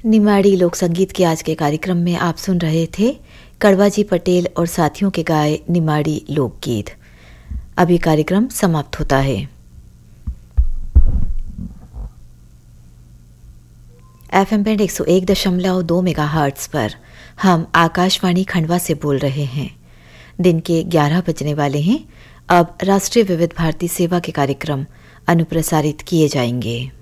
निमाड़ी लोक संगीत के आज के कार्यक्रम में आप सुन रहे थे कड़वाजी पटेल और साथियों के गाए निमाड़ी लोकगीत। अभी कार्यक्रम समाप्त होता है। FM बैंड 101.2 मेगाहर्ट्ज पर हम आकाशवाणी खंडवा से बोल रहे हैं। दिन के 11 बजने वाले हैं। अब राष्ट्रीय विविध भारती सेवा के कार्यक्रम अनुप्रसारित किए जाएंगे।